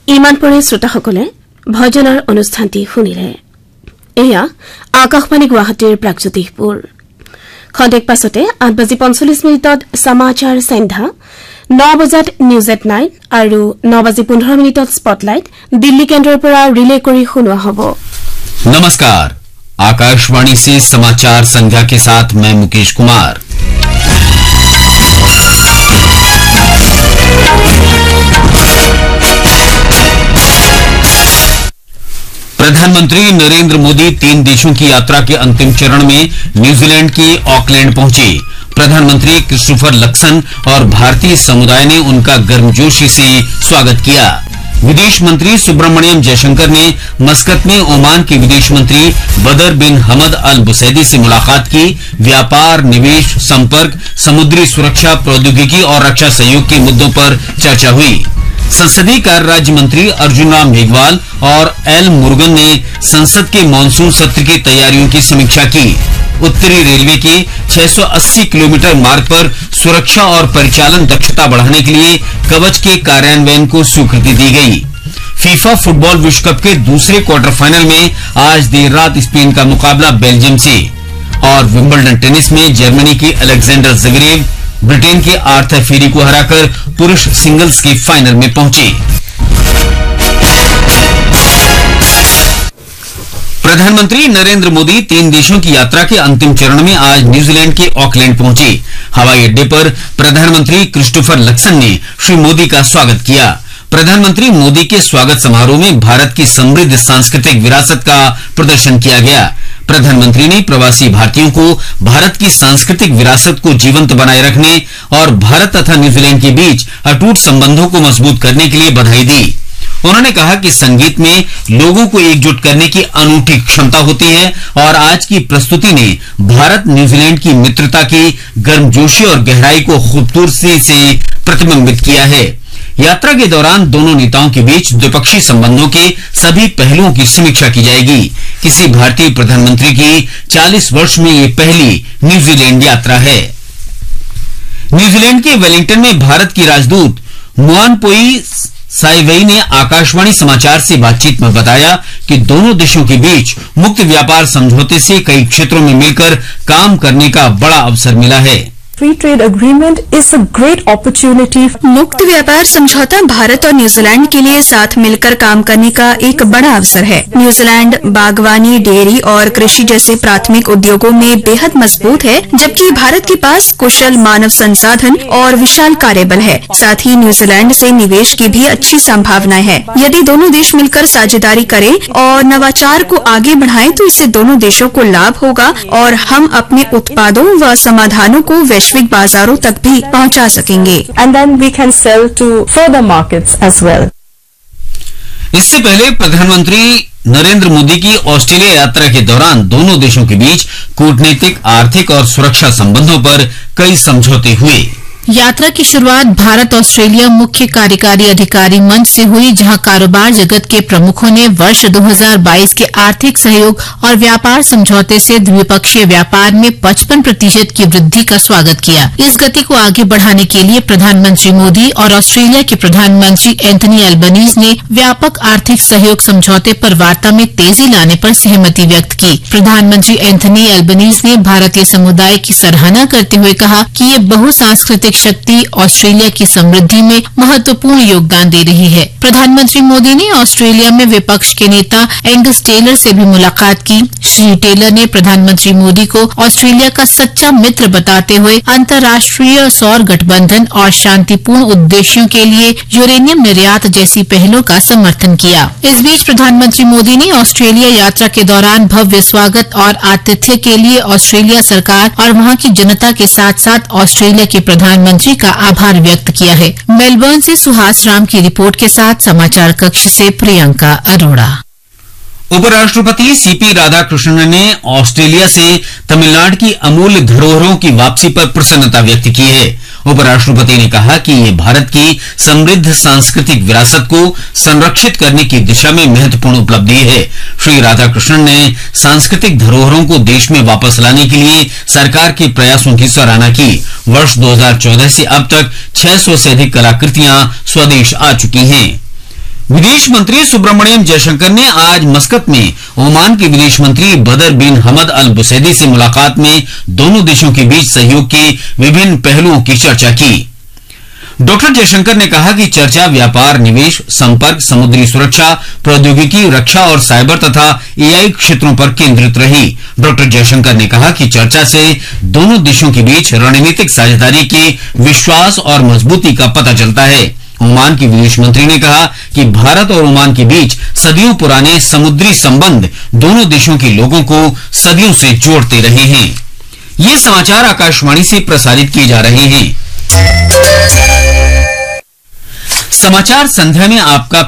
ইমানপুৰে শ্ৰোতাসকলে ভজনৰ অনুষ্ঠানটি শুনিলে। এয়া আকাশবাণী গুৱাহাটীৰ প্ৰাগজ্যোতিষপুৰ। খন্তেক পাছতে 8:45 সমাচাৰ সন্ধ্যা, 9 বজাত নিউজ এট 9 আৰু 9:15 স্পটলাইট दिल्ली केंद्र पर रिले करी सुनवा हबो। नमस्कार, आकाशवाणी से समाचार संध्या के साथ मैं मुकेश कुमार। प्रधानमंत्री नरेंद्र मोदी 3 देशों की यात्रा के अंतिम चरण में न्यूजीलैंड के ऑकलैंड पहुंचे। प्रधानमंत्री क्रिस्टोफर लक्सन और भारतीय समुदाय ने उनका गर्मजोशी से स्वागत किया। विदेश मंत्री सुब्रमण्यम जयशंकर ने मस्कत में ओमान के विदेश मंत्री बदर बिन हमद अल बुसैदी से मुलाकात की। व्यापार, निवेश, संपर्क, समुद्री सुरक्षा, प्रौद्योगिकी और रक्षा सहयोग के मुद्दों पर चर्चा हुई। संसदीय कार्य राज्य मंत्री अर्जुन राम मेघवाल और एल मुरुगन ने संसद के मानसून सत्र की तैयारियों की समीक्षा की। उत्तरी रेलवे के 680 किलोमीटर मार्ग पर सुरक्षा और परिचालन दक्षता बढ़ाने के लिए कवच के कार्यान्वयन को स्वीकृति दी गई। फीफा फुटबॉल विश्व कप के दूसरे क्वार्टर फाइनल में आज देर रात स्पेन का मुकाबला बेल्जियम से। और विंबलडन टेनिस में जर्मनी के अलेक्जेंडर ज़वेरेव ब्रिटेन के आर्थर फेरी को हराकर पुरुष सिंगल्स के फाइनल में पहुंचे। प्रधानमंत्री नरेंद्र मोदी 3 देशों की यात्रा के अंतिम चरण में आज न्यूजीलैंड के ऑकलैंड पहुंचे। हवाई अड्डे पर प्रधानमंत्री क्रिस्टोफर लक्सन ने श्री मोदी का स्वागत किया। प्रधानमंत्री मोदी के स्वागत समारोह में भारत की समृद्ध सांस्कृतिक विरासत का प्रदर्शन किया गया। प्रधानमंत्री ने प्रवासी भारतीयों को भारत की सांस्कृतिक विरासत को जीवंत बनाए रखने और भारत तथा न्यूजीलैंड के बीच अटूट संबंधों को मजबूत करने के लिए बधाई दी। उन्होंने कहा कि संगीत में लोगों को एकजुट करने की अनूठी क्षमता होती है और आज की प्रस्तुति ने भारत न्यूजीलैंड की मित्रता की गर्मजोशी और गहराई को खूबसूरती से प्रतिबिंबित किया है। यात्रा के दौरान दोनों नेताओं के बीच द्विपक्षीय संबंधों के सभी पहलुओं की समीक्षा की जाएगी। किसी भारतीय प्रधानमंत्री की 40 वर्ष में ये पहली न्यूजीलैंड यात्रा है। न्यूजीलैंड के वेलिंगटन में भारत की राजदूत मुआनपोई साइवेई ने आकाशवाणी समाचार से बातचीत में बताया कि दोनों देशों के बीच मुक्त व्यापार समझौते से कई क्षेत्रों में मिलकर काम करने का बड़ा अवसर मिला है। Free trade agreement is a great opportunity. मुक्त व्यापार समझौता भारत और न्यूजीलैंड के लिए साथ मिलकर काम करने का एक बड़ा अवसर है। न्यूजीलैंड बागवानी, डेयरी और कृषि जैसे प्राथमिक उद्योगों में बेहद मजबूत है, जबकि भारत के पास कुशल मानव संसाधन और विशाल कार्यबल है। साथ ही न्यूजीलैंड से निवेश की भी अच्छी संभावनाएं है। यदि दोनों देश मिलकर साझेदारी करें और नवाचार को आगे बढ़ाएं तो इससे दोनों देशों को लाभ होगा और हम अपने उत्पादों व समाधानों को वैश्विक बाजारों तक भी पहुंचा सकेंगे। And then we can sell to further markets as well. इससे पहले प्रधानमंत्री नरेंद्र मोदी की ऑस्ट्रेलिया यात्रा के दौरान दोनों देशों के बीच कूटनीतिक, आर्थिक और सुरक्षा संबंधों पर कई समझौते हुए। यात्रा की शुरुआत भारत ऑस्ट्रेलिया मुख्य कार्यकारी अधिकारी मंच से हुई, जहां कारोबार जगत के प्रमुखों ने वर्ष 2022 के आर्थिक सहयोग और व्यापार समझौते से द्विपक्षीय व्यापार में 55% की वृद्धि का स्वागत किया। इस गति को आगे बढ़ाने के लिए प्रधानमंत्री मोदी और ऑस्ट्रेलिया के प्रधानमंत्री एंथनी एल्बनीज ने व्यापक आर्थिक सहयोग समझौते पर वार्ता में तेजी लाने पर सहमति व्यक्त की। प्रधानमंत्री एंथनी एल्बनीज ने भारतीय समुदाय की सराहना करते हुए कहा कि ये बहुसांस्कृतिक शक्ति ऑस्ट्रेलिया की समृद्धि में महत्वपूर्ण योगदान दे रही है। प्रधानमंत्री मोदी ने ऑस्ट्रेलिया में विपक्ष के नेता एंगस टेलर से भी मुलाकात की। श्री टेलर ने प्रधानमंत्री मोदी को ऑस्ट्रेलिया का सच्चा मित्र बताते हुए अंतर्राष्ट्रीय सौर गठबंधन और शांतिपूर्ण उद्देश्यों के लिए यूरेनियम निर्यात जैसी पहलों का समर्थन किया। इस बीच प्रधानमंत्री मोदी ने ऑस्ट्रेलिया यात्रा के दौरान भव्य स्वागत और आतिथ्य के लिए ऑस्ट्रेलिया सरकार और वहां की जनता के साथ साथ ऑस्ट्रेलिया के प्रधानमंत्री का आभार व्यक्त किया है। मेलबर्न से सुहास राम की रिपोर्ट के साथ समाचार कक्ष से प्रियंका अरोड़ा। उपराष्ट्रपति सीपी राधाकृष्णन ने ऑस्ट्रेलिया से तमिलनाडु की अमूल्य धरोहरों की वापसी पर प्रसन्नता व्यक्त की है। उपराष्ट्रपति ने कहा कि ये भारत की समृद्ध सांस्कृतिक विरासत को संरक्षित करने की दिशा में महत्वपूर्ण उपलब्धि है। श्री राधाकृष्णन ने सांस्कृतिक धरोहरों को देश में वापस लाने के लिए सरकार के प्रयासों की सराहना की। वर्ष 2014 से अब तक 600 से अधिक कलाकृतियां स्वदेश आ चुकी हैं। विदेश मंत्री सुब्रमण्यम जयशंकर ने आज मस्कत में ओमान के विदेश मंत्री बदर बिन हमद अल बुसैदी से मुलाकात में दोनों देशों के बीच सहयोग के विभिन्न पहलुओं की चर्चा की। डॉक्टर जयशंकर ने कहा कि चर्चा व्यापार, निवेश, संपर्क, समुद्री सुरक्षा, प्रौद्योगिकी, रक्षा और साइबर तथा एआई क्षेत्रों पर केंद्रित रही। डॉक्टर जयशंकर ने कहा कि चर्चा से दोनों देशों के बीच रणनीतिक साझेदारी के विश्वास और मजबूती का पता चलता है। ओमान के विदेश मंत्री ने कहा कि भारत और ओमान के बीच सदियों पुराने समुद्री संबंध दोनों देशों के लोगों को सदियों से जोड़ते रहे हैं। ये समाचार आकाशवाणी से प्रसारित किए जा रहे हैं। समाचार संध्या में आपका